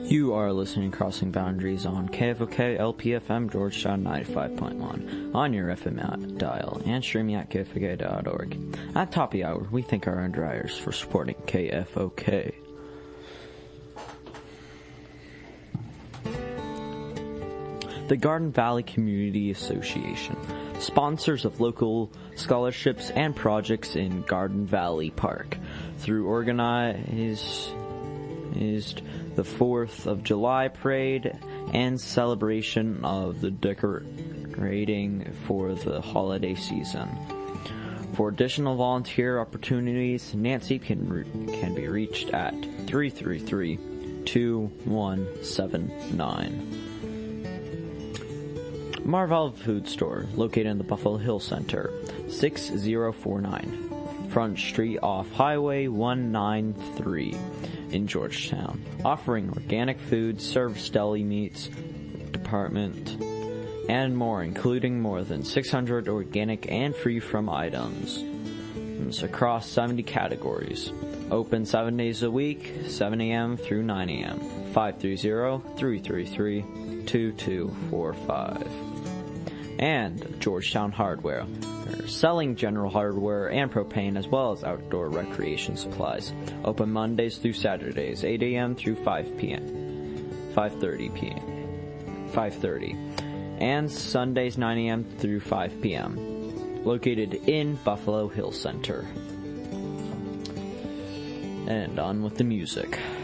You are listening to Crossing Boundaries on KFOK LPFM Georgetown 95.1 on your FM dial and streaming at kfok.org. At top of the hour, we thank our underwriters for supporting KFOK. The Garden Valley Community Association, sponsors of local scholarships and projects in Garden Valley Park, through organized the 4th of July parade and celebration of the decorating for the holiday season. For additional volunteer opportunities, Nancy can be reached at 333-2179. Marvel Food Store, located in the Buffalo Hill Center, 6049 Front Street off Highway 193 in Georgetown, offering organic food, service deli meats department, and more, including more than 600 organic and free from items across 70 categories. Open 7 days a week, 7 a.m. through 9 a.m. 530-333-2245. And Georgetown Hardware. They're selling general hardware and propane as well as outdoor recreation supplies. Open Mondays through Saturdays, 8 a.m. through 5:30, and Sundays 9 a.m. through 5 p.m. Located in Buffalo Hill Center. And on with the music.